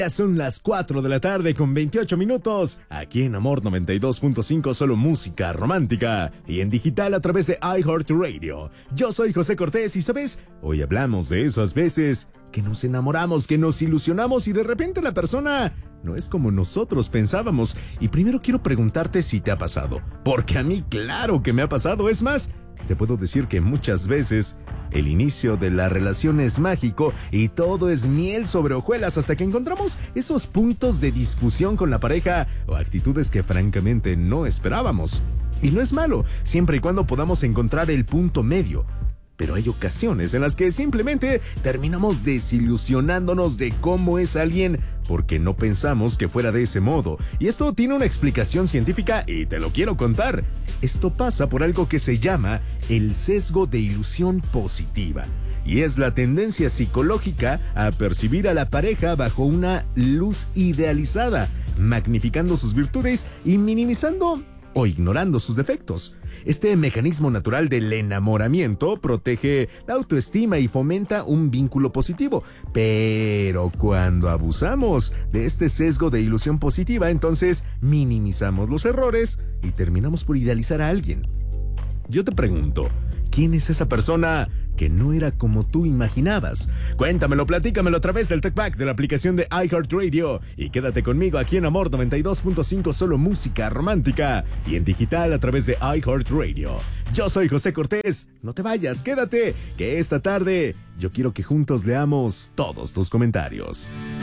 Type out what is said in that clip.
Ya son las 4 de la tarde con 28 minutos, aquí en Amor 92.5, solo música romántica, y en digital a través de iHeartRadio. Yo soy José Cortés y, ¿sabes? Hoy hablamos de esas veces que nos enamoramos, que nos ilusionamos y de repente la persona no es como nosotros pensábamos. Y primero quiero preguntarte si te ha pasado, porque a mí claro que me ha pasado. Es más, te puedo decir que muchas veces el inicio de la relación es mágico y todo es miel sobre hojuelas hasta que encontramos esos puntos de discusión con la pareja o actitudes que francamente no esperábamos. Y no es malo, siempre y cuando podamos encontrar el punto medio. Pero hay ocasiones en las que simplemente terminamos desilusionándonos de cómo es alguien porque no pensamos que fuera de ese modo. Y esto tiene una explicación científica y te lo quiero contar. Esto pasa por algo que se llama el sesgo de ilusión positiva. Y es la tendencia psicológica a percibir a la pareja bajo una luz idealizada, magnificando sus virtudes y minimizando o ignorando sus defectos. Este mecanismo natural del enamoramiento protege la autoestima y fomenta un vínculo positivo. Pero cuando abusamos de este sesgo de ilusión positiva, entonces minimizamos los errores y terminamos por idealizar a alguien. Yo te pregunto, ¿quién es esa persona que no era como tú imaginabas? Cuéntamelo, platícamelo a través del TalkBack de la aplicación de iHeartRadio y quédate conmigo aquí en Amor 92.5, solo música romántica, y en digital a través de iHeartRadio. Yo soy José Cortés, no te vayas, quédate, que esta tarde yo quiero que juntos leamos todos tus comentarios.